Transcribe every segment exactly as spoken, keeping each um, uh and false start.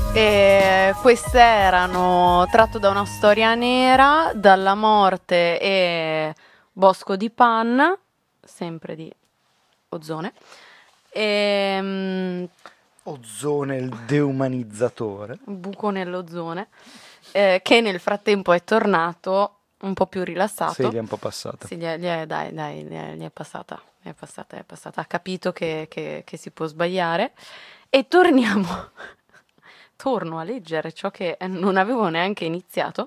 E queste erano tratto da una storia nera, Dalla morte e Bosco di Pan, sempre di Ozone. E, Ozone, il deumanizzatore. buco nell'ozone, eh, che nel frattempo è tornato un po' più rilassato. Sì, gli è un po' passata. Sì, gli è, gli è- dai, dai, gli è, gli è passata, gli è passata, è passata. Ha capito che, che- che si può sbagliare. E torniamo, torno a leggere ciò che non avevo neanche iniziato.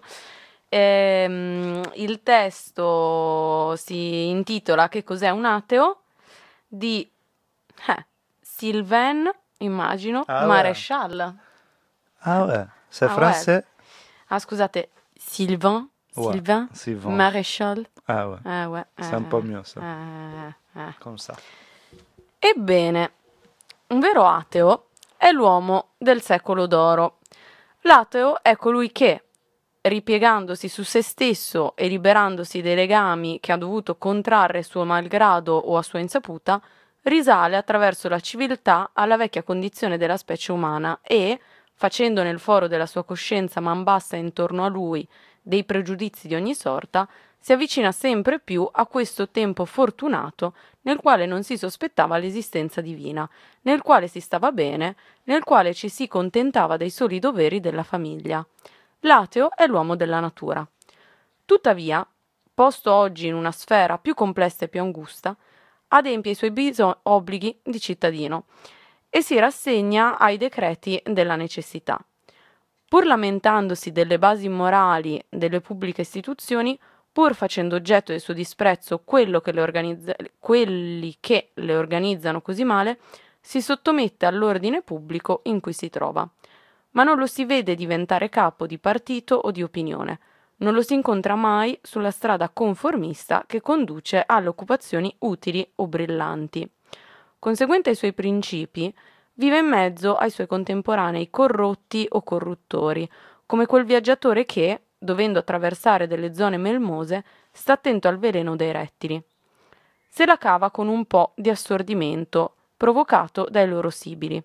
Ehm, il testo si intitola Che cos'è un ateo? Di eh, Sylvain, immagino, Ah, Maréchal. Ah ouais, c'est Ah, français? Ah, scusate, Sylvain, Ouais, Sylvain Sylvain. Maréchal. Ah ouais, Eh, ouais, c'est eh, un peu mieux ça, eh, eh. comme ça. Ebbene, un vero ateo è l'uomo del secolo d'oro. L'ateo è colui che, ripiegandosi su se stesso e liberandosi dei legami che ha dovuto contrarre suo malgrado o a sua insaputa, risale attraverso la civiltà alla vecchia condizione della specie umana e, facendo nel foro della sua coscienza man bassa intorno a lui dei pregiudizi di ogni sorta, si avvicina sempre più a questo tempo fortunato nel quale non si sospettava l'esistenza divina, nel quale si stava bene, nel quale ci si contentava dei soli doveri della famiglia. L'ateo è l'uomo della natura. Tuttavia, posto oggi in una sfera più complessa e più angusta, adempie i suoi biso- obblighi di cittadino e si rassegna ai decreti della necessità. Pur lamentandosi delle basi morali delle pubbliche istituzioni, pur facendo oggetto del suo disprezzo quello che le organizza- quelli che le organizzano così male, si sottomette all'ordine pubblico in cui si trova. Ma non lo si vede diventare capo di partito o di opinione. Non lo si incontra mai sulla strada conformista che conduce alle occupazioni utili o brillanti. Conseguente ai suoi principi, vive in mezzo ai suoi contemporanei corrotti o corruttori, come quel viaggiatore che, dovendo attraversare delle zone melmose, sta attento al veleno dei rettili. Se la cava con un po' di assordimento provocato dai loro sibili.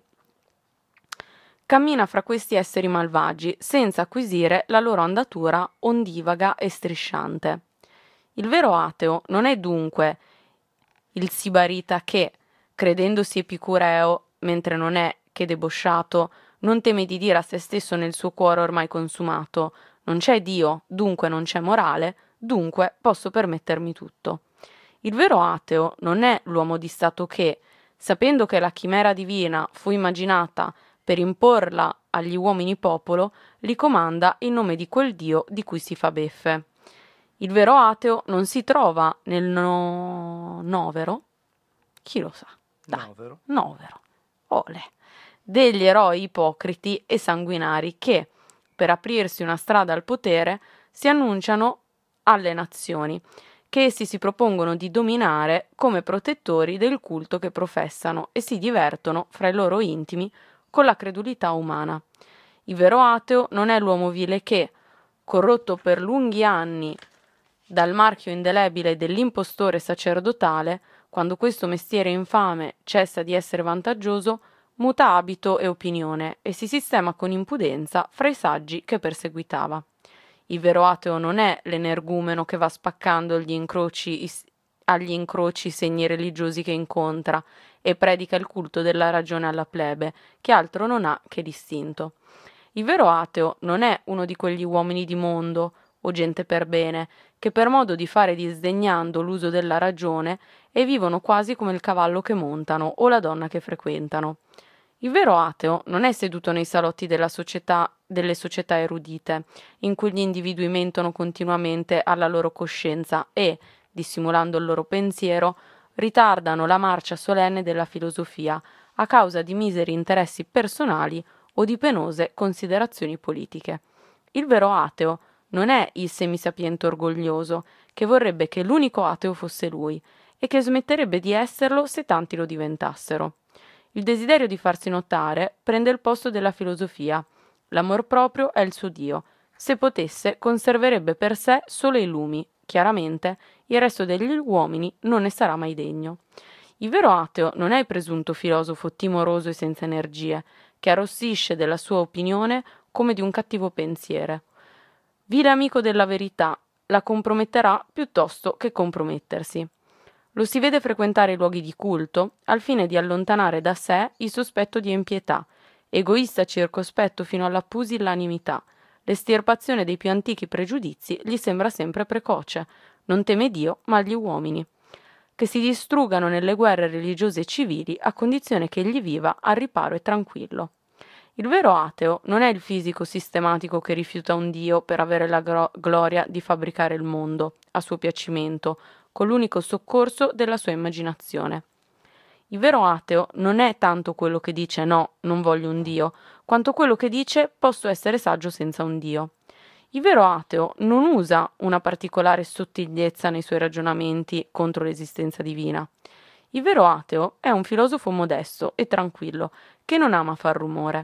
Cammina fra questi esseri malvagi senza acquisire la loro andatura ondivaga e strisciante. Il vero ateo non è dunque il sibarita che, credendosi epicureo, mentre non è che debosciato, non teme di dire a se stesso nel suo cuore ormai consumato: non c'è Dio, dunque non c'è morale, dunque posso permettermi tutto. Il vero ateo non è l'uomo di Stato che, sapendo che la chimera divina fu immaginata per imporla agli uomini popolo, li comanda in nome di quel Dio di cui si fa beffe. Il vero ateo non si trova nel no... novero? Chi lo sa? Dai, Novero. novero. Ole. Degli eroi ipocriti e sanguinari che, per aprirsi una strada al potere, si annunciano alle nazioni, che essi si propongono di dominare come protettori del culto che professano e si divertono fra i loro intimi con la credulità umana. Il vero ateo non è l'uomo vile che, corrotto per lunghi anni dal marchio indelebile dell'impostore sacerdotale, quando questo mestiere infame cessa di essere vantaggioso, muta abito e opinione e si sistema con impudenza fra i saggi che perseguitava. Il vero ateo non è l'energumeno che va spaccando gli incroci, agli incroci i segni religiosi che incontra e predica il culto della ragione alla plebe, che altro non ha che distinto. Il vero ateo non è uno di quegli uomini di mondo, o gente per bene, che per modo di fare disdegnando l'uso della ragione e vivono quasi come il cavallo che montano o la donna che frequentano. Il vero ateo non è seduto nei salotti della società, delle società erudite, in cui gli individui mentono continuamente alla loro coscienza e, dissimulando il loro pensiero, ritardano la marcia solenne della filosofia a causa di miseri interessi personali o di penose considerazioni politiche. Il vero ateo non è il semisapiente orgoglioso, che vorrebbe che l'unico ateo fosse lui, e che smetterebbe di esserlo se tanti lo diventassero. Il desiderio di farsi notare prende il posto della filosofia. L'amor proprio è il suo Dio. Se potesse, conserverebbe per sé solo i lumi. Chiaramente, il resto degli uomini non ne sarà mai degno. Il vero ateo non è il presunto filosofo timoroso e senza energie, che arrossisce della sua opinione come di un cattivo pensiero. Vile amico della verità, la comprometterà piuttosto che compromettersi. Lo si vede frequentare i luoghi di culto al fine di allontanare da sé il sospetto di empietà, egoista circospetto fino alla pusillanimità. L'estirpazione dei più antichi pregiudizi gli sembra sempre precoce. Non teme Dio, ma gli uomini, che si distruggano nelle guerre religiose e civili a condizione che egli viva al riparo e tranquillo. Il vero ateo non è il fisico sistematico che rifiuta un Dio per avere la gro- gloria di fabbricare il mondo a suo piacimento, con l'unico soccorso della sua immaginazione. Il vero ateo non è tanto quello che dice no, non voglio un Dio, quanto quello che dice posso essere saggio senza un Dio. Il vero ateo non usa una particolare sottigliezza nei suoi ragionamenti contro l'esistenza divina. Il vero ateo è un filosofo modesto e tranquillo, che non ama far rumore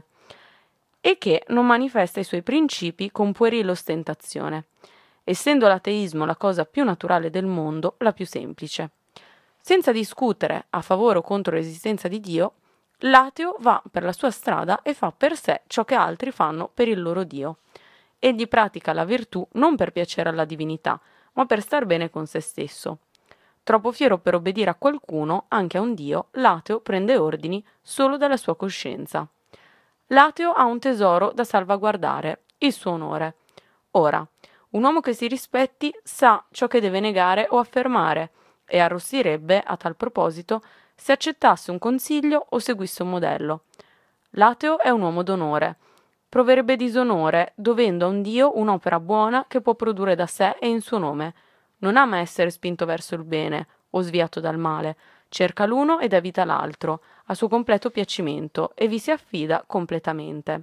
e che non manifesta i suoi principi con puerile ostentazione, essendo l'ateismo la cosa più naturale del mondo, la più semplice. Senza discutere a favore o contro l'esistenza di Dio, l'ateo va per la sua strada e fa per sé ciò che altri fanno per il loro Dio. Egli pratica la virtù non per piacere alla divinità, ma per star bene con se stesso. Troppo fiero per obbedire a qualcuno, anche a un Dio, l'ateo prende ordini solo dalla sua coscienza. L'ateo ha un tesoro da salvaguardare, il suo onore. Ora, un uomo che si rispetti sa ciò che deve negare o affermare, e arrossirebbe, a tal proposito, se accettasse un consiglio o seguisse un modello. L'ateo è un uomo d'onore. Proverebbe disonore, dovendo a un Dio un'opera buona che può produrre da sé e in suo nome. Non ama essere spinto verso il bene o sviato dal male. Cerca l'uno e dà vita all'altro, a suo completo piacimento, e vi si affida completamente.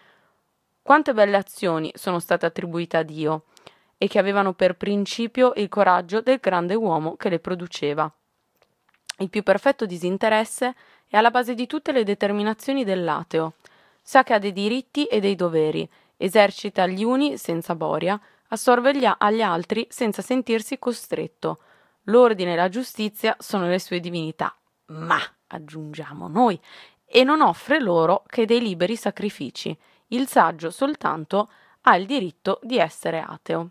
Quante belle azioni sono state attribuite a Dio, e che avevano per principio il coraggio del grande uomo che le produceva. Il più perfetto disinteresse è alla base di tutte le determinazioni dell'ateo. Sa che ha dei diritti e dei doveri, esercita gli uni senza boria, assorbe gli a- agli altri senza sentirsi costretto. L'ordine e la giustizia sono le sue divinità, ma, aggiungiamo noi, e non offre loro che dei liberi sacrifici. Il saggio soltanto ha il diritto di essere ateo.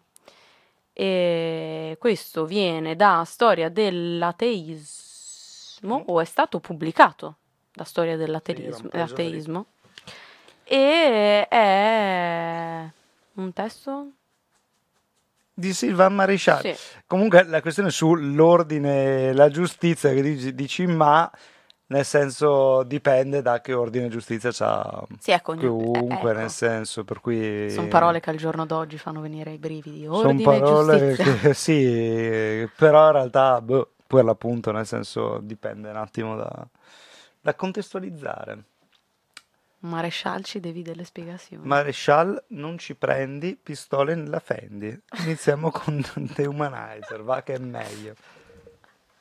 E questo viene da Storia dell'ateismo, o è stato pubblicato da Storia Sì, l'ho dell'ateismo, preso da lì. dell'ateismo, e è un testo? Di Sylvain Maréchal. Sì, Comunque la questione sull'ordine e la giustizia che dici, dici ma, nel senso dipende da che ordine e giustizia c'ha sì, ecco, ogni- eh, chiunque, nel ecco. senso, per cui Sono parole che al giorno d'oggi fanno venire i brividi. sono Ordine e parole giustizia. che sì, però in realtà, boh, per l'appunto, nel senso, dipende un attimo da, da contestualizzare. Marescial, ci devi delle spiegazioni. Maréchal, non ci prendi, pistole nella Fendi. Iniziamo con The Humanizer, va che è meglio.